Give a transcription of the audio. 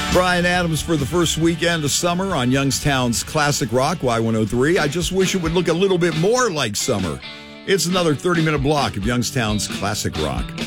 Bryan Adams for the first weekend of summer on Youngstown's Classic Rock, Y103. I just wish it would look a little bit more like summer. It's another 30-minute block of Youngstown's Classic Rock.